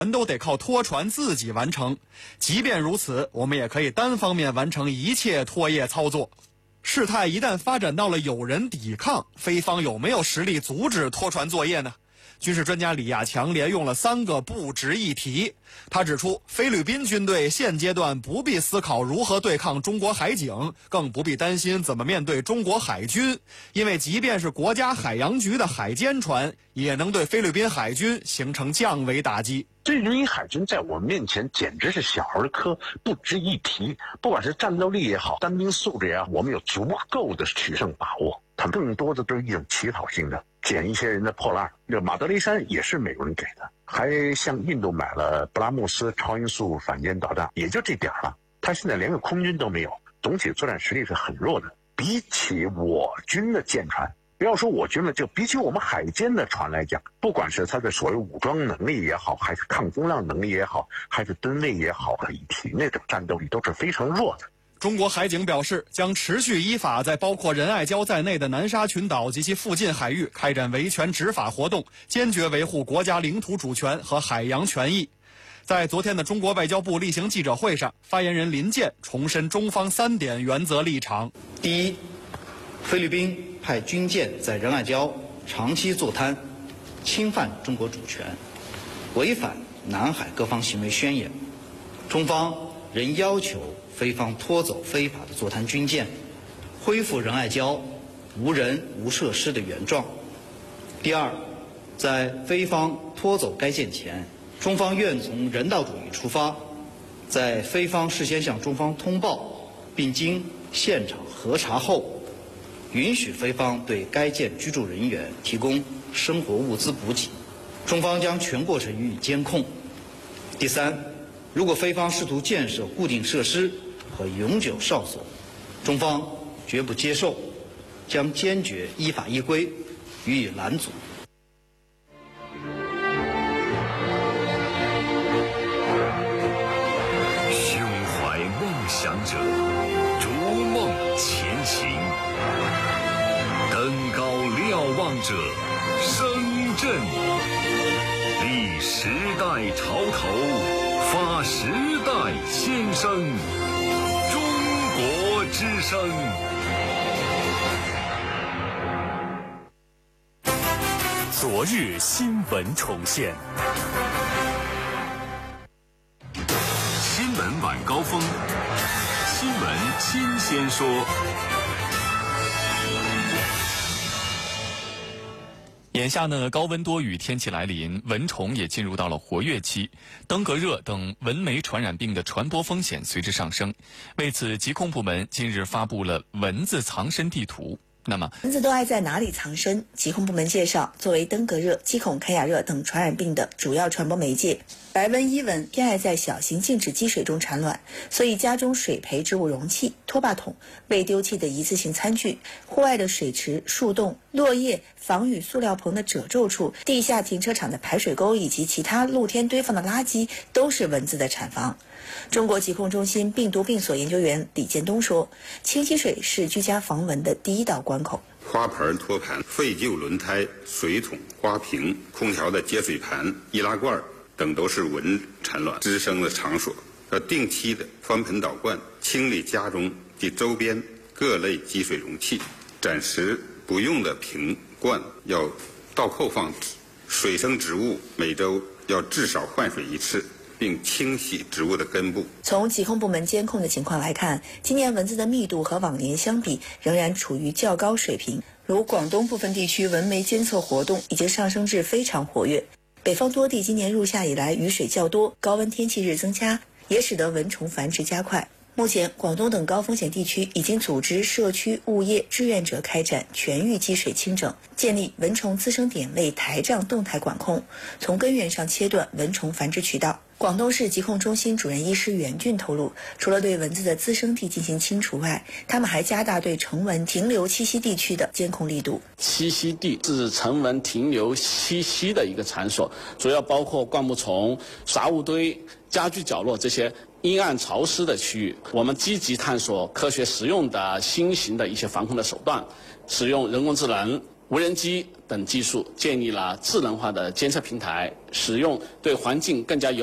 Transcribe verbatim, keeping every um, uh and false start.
全都得靠拖船自己完成。即便如此，我们也可以单方面完成一切拖曳操作。事态一旦发展到了有人抵抗，菲方有没有实力阻止拖船作业呢？军事专家李亚强连用了三个不值一提。他指出，菲律宾军队现阶段不必思考如何对抗中国海警，更不必担心怎么面对中国海军，因为即便是国家海洋局的海监船，也能对菲律宾海军形成降维打击。 菲律宾海军在我们面前简直是小儿科，不值一提。不管是战斗力也好，单兵素质也好，我们有足够的取胜把握。它更多的都是一种乞讨性的，捡一些人的破烂。这马德雷山也是美国人给的，还向印度买了布拉莫斯超音速反舰导弹，也就这点了。他现在连个空军都没有，总体作战实力是很弱的。比起我军的舰船，不要说我军了，就比起我们海监的船来讲，不管是它的所谓武装能力也好，还是抗风浪能力也好，还是吨位也好，以及那种战斗力都是非常弱的。 中国海警表示，将持续依法在包括仁爱礁在内的南沙群岛及其附近海域开展维权执法活动，坚决维护国家领土主权和海洋权益。在昨天的中国外交部例行记者会上，发言人林健重申中方三点原则立场。 第一，菲律宾派军舰在仁爱礁长期坐滩，侵犯中国主权，违反南海各方行为宣言。中方仍要求菲方拖走非法的坐滩军舰，恢复仁爱礁无人无设施的原状。第二，在菲方拖走该舰前，中方愿从人道主义出发，在菲方事先向中方通报并经现场核查后，允许菲方对该舰居住人员提供生活物资补给，中方将全过程予以监控。第三，如果菲方试图建设固定设施和永久哨所，中方绝不接受，将坚决依法依规予以拦阻。 胸怀梦想者，逐梦前行；登高瞭望者，声震；立时代潮头，发时代先声。中国之声。昨日新闻重现。新闻晚高峰，新闻新鲜说。 眼下呢，高温多雨天气来临，蚊虫也进入到了活跃期，登革热等蚊媒传染病的传播风险随之上升。为此，疾控部门近日发布了蚊子藏身地图。那么， 蚊子都爱在哪里藏身？疾控部门介绍，作为登革热、鸡孔开雅热等传染病的主要传播媒介，白纹伊蚊偏爱在小型静止积水中产卵，所以家中水培植物容器、拖把桶、未丢弃的一次性餐具、户外的水池、树洞、落叶、防雨塑料棚的褶皱处、地下停车场的排水沟以及其他露天堆放的垃圾，都是蚊子的产房。中国疾控中心病毒病所研究员李建东说，清洗水是居家防蚊的第一道关口。 花盆、托盘、废旧轮胎、水桶、花瓶、空调的接水盘、易拉罐等都是蚊产卵滋生的场所。要定期的翻盆倒罐，清理家中及周边各类积水容器，暂时不用的瓶罐要倒扣放置。水生植物每周要至少换水一次，并清洗植物的根部。 从疾控部门监控的情况来看，今年蚊子的密度和往年相比仍然处于较高水平，如广东部分地区蚊媒监测活动已经上升至非常活跃。北方多地今年入夏以来雨水较多，高温天气日增加，也使得蚊虫繁殖加快。目前，广东等高风险地区已经组织社区物业志愿者开展全域积水清整，建立蚊虫滋生点位台账动态管控，从根源上切断蚊虫繁殖渠道。广东市疾控中心主任医师袁俊透露，除了对蚊子的滋生地进行清除外，他们还加大对成蚊停留栖息地区的监控力度。 栖息地是成蚊停留栖息的一个场所，主要包括灌木丛、杂物堆、家具角落这些阴暗潮湿的区域。我们积极探索科学实用的新型的一些防控的手段，使用人工智能、 无人机等技术，建立了智能化的监测平台，使用对环境更加友